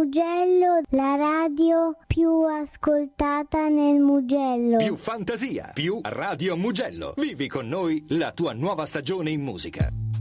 Mugello, la radio più ascoltata nel Mugello. Più fantasia, più Radio Mugello. Vivi con noi la tua nuova stagione in musica.